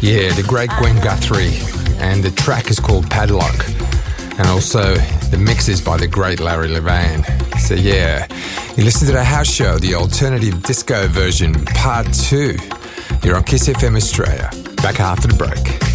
Yeah, the great Gwen Guthrie, and the track is called Padlock, and also the mix is by the great Larry Levan. So yeah, you listen to the House Show, the alternative disco version, part 2. You're on Kiss FM Australia. Back after the break.